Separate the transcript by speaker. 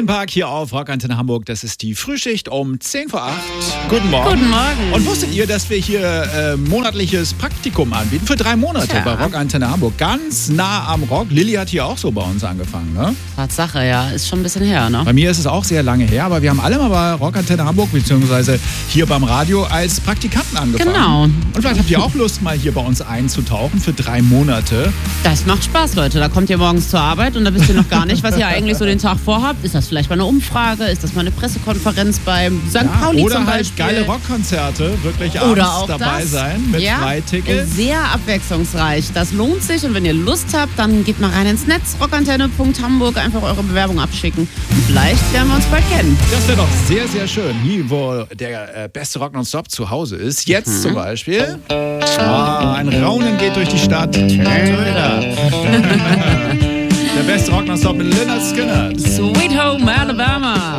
Speaker 1: Linkin Park hier auf Rock Antenne Hamburg. Das ist die Frühschicht um 10 vor 8. Guten Morgen.
Speaker 2: Guten Morgen.
Speaker 1: Und wusstet ihr, dass wir hier monatliches Praktikum anbieten? Für 3 Monate bei Rock Antenne Hamburg. Ganz nah am Rock. Lilly hat hier auch so bei uns angefangen, ne?
Speaker 2: Tatsache, ja. Ist schon ein bisschen her, ne?
Speaker 1: Bei mir ist es auch sehr lange her, aber wir haben alle mal bei Rock Antenne Hamburg beziehungsweise hier beim Radio als Praktikanten angefangen.
Speaker 2: Genau.
Speaker 1: Und vielleicht habt ihr auch Lust, mal hier bei uns einzutauchen für 3 Monate.
Speaker 2: Das macht Spaß, Leute. Da kommt ihr morgens zur Arbeit und da wisst ihr noch gar nicht, was ihr eigentlich so den Tag vorhabt. Ist das vielleicht mal eine Umfrage? Ist das mal eine Pressekonferenz beim St. Pauli
Speaker 1: oder
Speaker 2: zum
Speaker 1: halt
Speaker 2: Beispiel?
Speaker 1: geile Rockkonzerte, wirklich abends
Speaker 2: Oder auch
Speaker 1: dabei
Speaker 2: das.
Speaker 1: sein mit Freitickets.
Speaker 2: Sehr abwechslungsreich. Das lohnt sich und wenn ihr Lust habt, dann geht mal rein ins Netz, rockantenne.hamburg, einfach eure Bewerbung abschicken. Und vielleicht werden wir uns bald kennen.
Speaker 1: Das wäre doch sehr, sehr schön. Hier, wo der beste Rock nonstop zu Hause ist. Jetzt zum Beispiel. Ein Raunen geht durch die Stadt. Turn it up. Der beste Rock nonstop mit Lynyrd Skynyrd.
Speaker 2: Sweet Home Alabama.